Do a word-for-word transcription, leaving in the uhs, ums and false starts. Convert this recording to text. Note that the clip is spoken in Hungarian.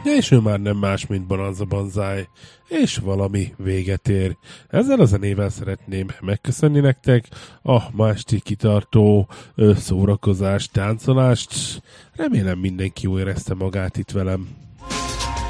és ő már nem más, mint Bonanza Banzai, és valami véget ér. Ezzel a zenével szeretném megköszönni nektek a ma esti kitartó szórakozást, táncolást. Remélem mindenki jól érezte magát itt velem.